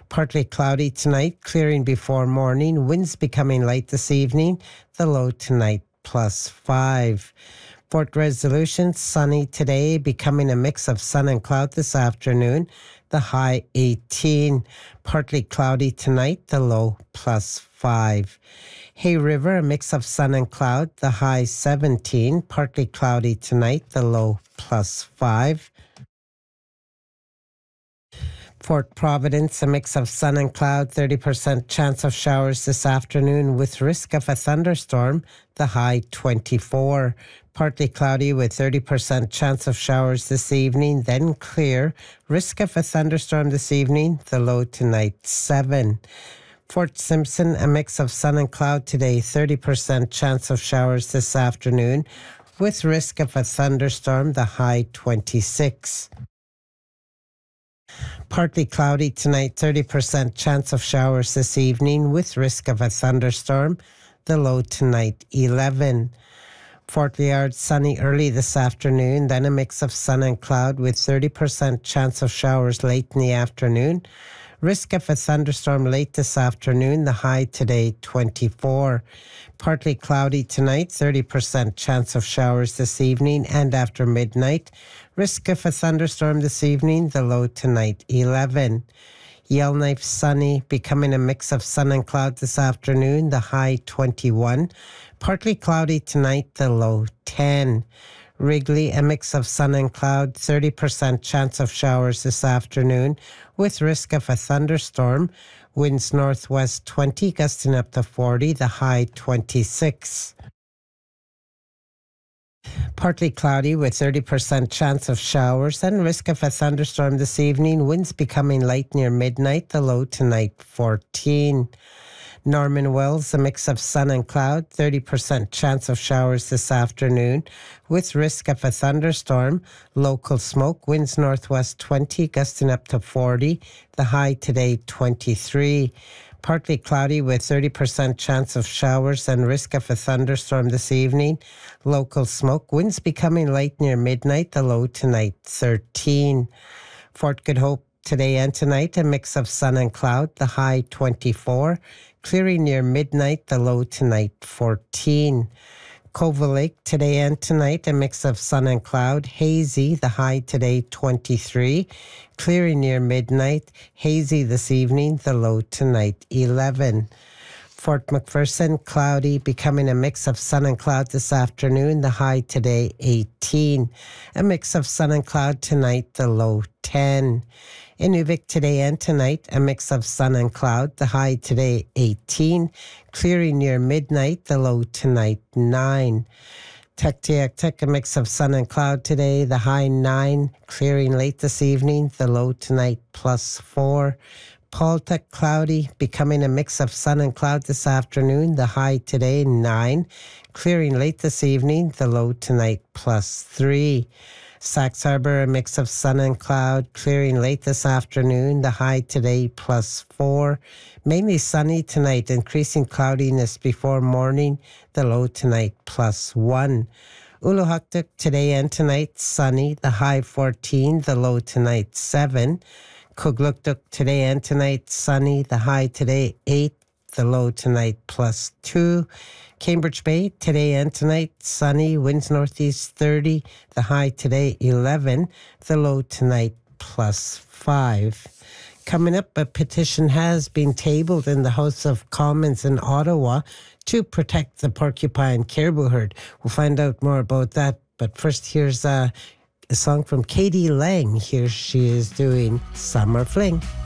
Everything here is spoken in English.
Partly cloudy tonight, clearing before morning. Winds becoming light this evening. The low tonight +5. Fort Resolution, sunny today, becoming a mix of sun and cloud this afternoon. The high 18. Partly cloudy tonight, the low +5. Hay River, a mix of sun and cloud, the high 17. Partly cloudy tonight, the low +5. Fort Providence, a mix of sun and cloud, 30% chance of showers this afternoon with risk of a thunderstorm, the high 24. Partly cloudy with 30% chance of showers this evening, then clear. Risk of a thunderstorm this evening, the low tonight 7. Fort Simpson, a mix of sun and cloud today, 30% chance of showers this afternoon with risk of a thunderstorm, the high 26. Partly cloudy tonight, 30% chance of showers this evening with risk of a thunderstorm. The low tonight 11. Fort Liard, sunny early this afternoon, then a mix of sun and cloud with 30% chance of showers late in the afternoon. Risk of a thunderstorm late this afternoon, the high today 24. Partly cloudy tonight, 30% chance of showers this evening and after midnight. Risk of a thunderstorm this evening, the low tonight 11. Yellowknife, sunny, becoming a mix of sun and cloud this afternoon, the high 21. Partly cloudy tonight, the low 10. Wrigley, a mix of sun and cloud, 30% chance of showers this afternoon with risk of a thunderstorm. Winds northwest 20, gusting up to 40, the high 26. Partly cloudy with 30% chance of showers and risk of a thunderstorm this evening. Winds becoming light near midnight, the low tonight 14. Norman Wells, a mix of sun and cloud, 30% chance of showers this afternoon with risk of a thunderstorm. Local smoke, winds northwest 20, gusting up to 40. The high today 23. Partly cloudy with 30% chance of showers and risk of a thunderstorm this evening. Local smoke, winds becoming light near midnight, the low tonight 13. Fort Good Hope, today and tonight, a mix of sun and cloud, the high 24. Clearing near midnight, the low tonight 14. Cova Lake, today and tonight, a mix of sun and cloud, hazy, the high today 23. Clearing near midnight, hazy this evening, the low tonight 11. Fort McPherson, cloudy, becoming a mix of sun and cloud this afternoon, the high today 18. A mix of sun and cloud tonight, the low 10. Inuvik, today and tonight, a mix of sun and cloud, the high today 18. Clearing near midnight, the low tonight 9. Tuktoyaktuk, a mix of sun and cloud today, the high 9. Clearing late this evening, the low tonight +4. Paltuk, cloudy, becoming a mix of sun and cloud this afternoon, the high today 9. Clearing late this evening, the low tonight +3. Sax Harbor, a mix of sun and cloud, clearing late this afternoon, the high today +4. Mainly sunny tonight, increasing cloudiness before morning, the low tonight +1. Uluhaktuk, today and tonight, sunny, the high 14, the low tonight 7. Kugluktuk, today and tonight, sunny, the high today 8, the low tonight +2. Cambridge Bay, today and tonight, sunny, winds northeast 30, the high today 11, the low tonight +5. Coming up, a petition has been tabled in the House of Commons in Ottawa to protect the porcupine caribou herd. We'll find out more about that, but first here's a song from Katie Lang. Here she is doing Summer Fling.